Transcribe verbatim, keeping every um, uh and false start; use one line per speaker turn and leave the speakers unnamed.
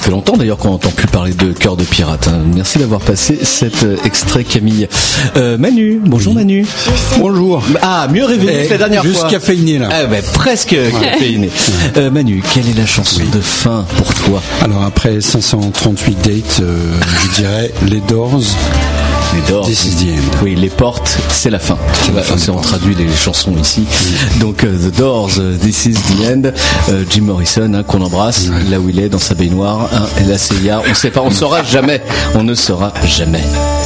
fait longtemps d'ailleurs qu'on n'entend plus parler de Cœur de pirate. Hein. Merci d'avoir passé cet euh, extrait, Camille. Euh, Manu, bonjour oui. Manu.
Bonjour.
Ah, mieux réveillé que la dernière
juste
fois.
Juste caféiné là.
Ah ben presque ouais. caféiné. Euh, Manu, quelle est la chanson oui. de fin pour toi?
Alors après cinq cent trente-huit dates, euh, je dirais les Doors.
Les Doors.
This is the end.
Oui, les portes, c'est la fin.
C'est la fin.
C'est on traduit les chansons ici. Mm. Donc uh, The Doors, uh, This is the end. Uh, Jim Morrison, hein, qu'on embrasse, ouais. là où il est dans sa baignoire. Hein, et la C I A, on sait pas, on saura jamais. On ne saura jamais.